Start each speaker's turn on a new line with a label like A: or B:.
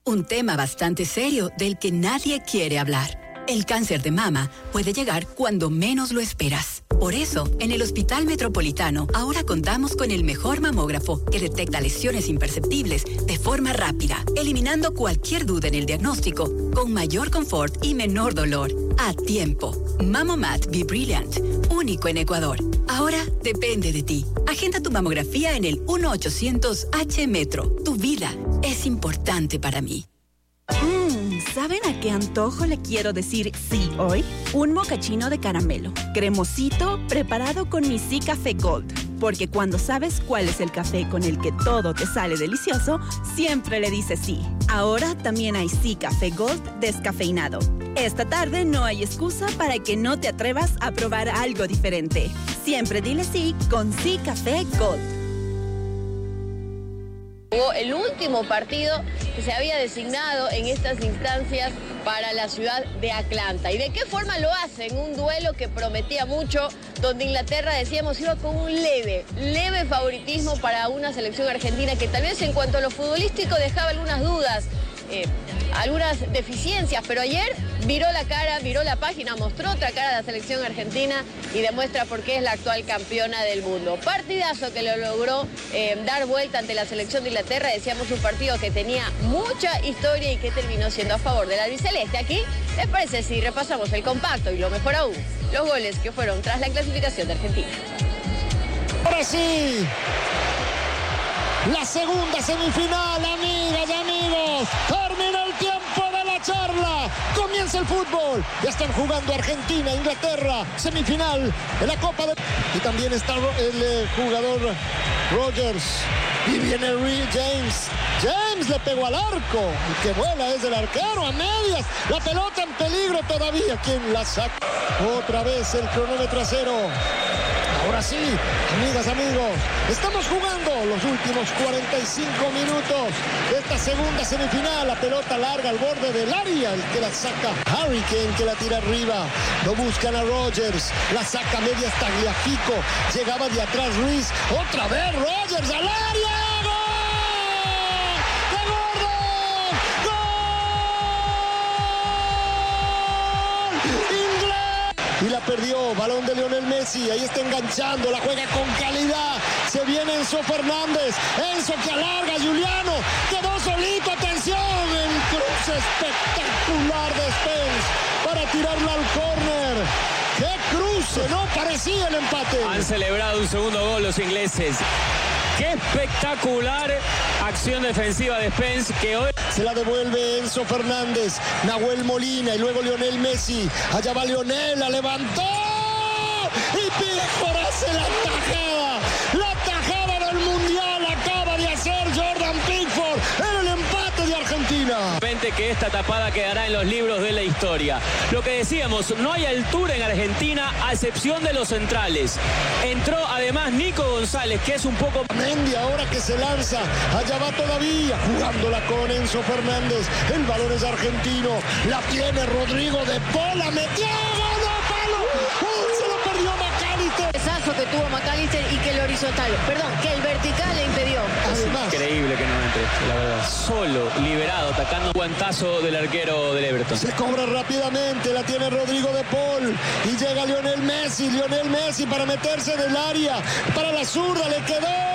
A: Un tema bastante serio del que nadie quiere hablar. El cáncer de mama puede llegar cuando menos lo esperas. Por eso, en el Hospital Metropolitano ahora contamos con el mejor mamógrafo que detecta lesiones imperceptibles de forma rápida, eliminando cualquier duda en el diagnóstico, con mayor confort y menor dolor. A tiempo. Mamomat Be Brilliant, único en Ecuador. Ahora depende de ti. Agenda tu mamografía en el 1-800-H-Metro. Tu vida es importante para mí.
B: ¿Saben a qué antojo le quiero decir sí hoy? Un mocachino de caramelo, cremosito, preparado con mi Sí Café Gold. Porque cuando sabes cuál es el café con el que todo te sale delicioso, siempre le dices sí. Ahora también hay Sí Café Gold descafeinado. Esta tarde no hay excusa para que no te atrevas a probar algo diferente. Siempre dile sí con Sí Café Gold.
C: Jugó el último partido que se había designado en estas instancias para la ciudad de Atlanta. ¿Y de qué forma lo hacen? Un duelo que prometía mucho, donde Inglaterra, decíamos, iba con un leve favoritismo para una selección argentina que tal vez en cuanto a lo futbolístico dejaba algunas dudas, algunas deficiencias, pero ayer viró la cara, viró la página, mostró otra cara de la selección argentina y demuestra por qué es la actual campeona del mundo. Partidazo que lo logró dar vuelta ante la selección de Inglaterra. Decíamos, un partido que tenía mucha historia y que terminó siendo a favor del albiceleste. Aquí, ¿les parece si repasamos el compacto y lo mejor aún, los goles que fueron tras la clasificación de Argentina?
D: Ahora sí, la segunda semifinal, amigas y amigos. Termina el tiempo de la charla. Comienza el fútbol. Ya están jugando Argentina, Inglaterra, semifinal de la Copa de... Y también está el jugador Rogers. Y viene James. James le pegó al arco. El que vuela es el arquero a medias. La pelota en peligro todavía. ¿Quién la saca? Otra vez el cronómetro a cero. Ahora sí, amigas, amigos, estamos jugando los últimos 45 minutos de esta segunda semifinal. La pelota larga al borde del área, el que la saca Harry Kane, que la tira arriba. Lo buscan a Rogers, la saca media hasta Tagliafico. Llegaba de atrás Ruiz, otra vez Rogers al área. Y la perdió, balón de Lionel Messi, ahí está enganchando, la juega con calidad, se viene Enzo Fernández, Enzo que alarga, Juliano, quedó solito, atención, en cruz espectacular de Spence, para tirarla al córner, qué cruce, no parecía el empate.
E: Han celebrado un segundo gol los ingleses. ¡Qué espectacular acción defensiva de Spence que hoy...
D: Se la devuelve Enzo Fernández, Nahuel Molina y luego Lionel Messi. Allá va Lionel, la levantó y Pickford hace la tajada del Mundial. Acaba de hacer Jordan Pickford en el empate de Argentina.
E: Que esta tapada quedará en los libros de la historia. Lo que decíamos, no hay altura en Argentina a excepción de los centrales. Entró además Nico González, que es un poco...
D: Mendy ahora que se lanza, allá va todavía jugándola con Enzo Fernández. El balón es argentino, la tiene Rodrigo de Paul, metió, ganó palo. Se lo perdió McAllister.
C: Pesazo que tuvo McAllister y que el horizontal, que el vertical le impidió.
D: Además,
E: increíble que no entre, la verdad. Solo, liberado, atacando un guantazo del arquero del Everton.
D: Se cobra rápidamente, la tiene Rodrigo de Paul y llega Lionel Messi para meterse del área, para la zurda, le quedó.